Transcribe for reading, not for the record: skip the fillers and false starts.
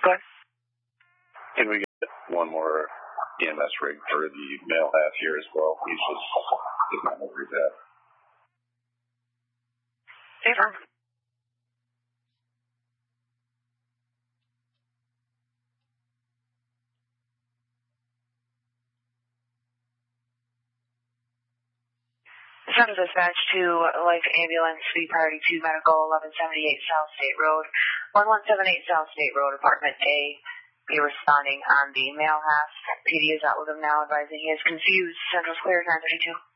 Go ahead. Can we get one more EMS rig for the male half here as well? He's just not over that. Favor. Send dispatch to Life Ambulance, Speed Priority 2 Medical, 1178 South State Road, 1178 South State Road, Apartment A. Be responding on the male half. PD is out with him now, advising he is confused. Central's clear, 932.